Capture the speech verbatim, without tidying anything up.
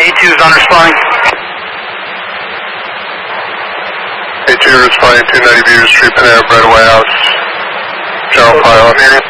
A two is on responding. A two responding two ninety Beaver Street, Panera Bread, White House. General pilot meeting.